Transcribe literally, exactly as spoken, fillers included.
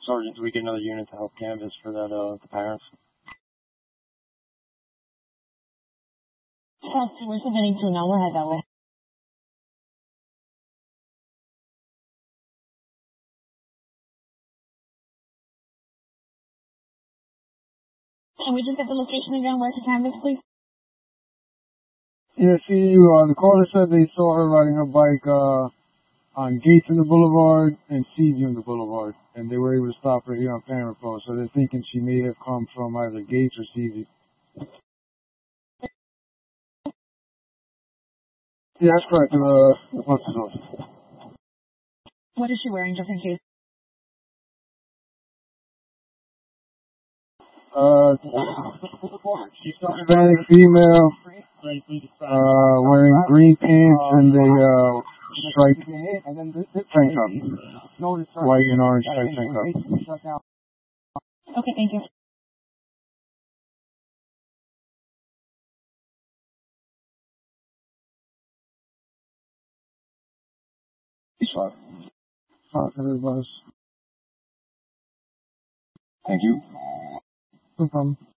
Sergeant, do we get another unit to help canvass for that, uh, the parents? Yes, we're submitting to now. We'll head that way. Can we just get the location again where to canvas, please? Yeah, see you. Uh, the caller said they saw her riding her bike uh, on Gates in the Boulevard and Seaview in the Boulevard, and they were able to stop her here on Panama. So they're thinking she may have come from either Gates or Seaview. Yeah, that's correct. Uh, the postal office. What is she wearing, just in case? Uh, Hispanic female, uh, wearing green pants and a, uh, striped tank top. White and orange striped tank top. Okay, thank you. Fuck. Fuck, everybody. Thank you. No problem.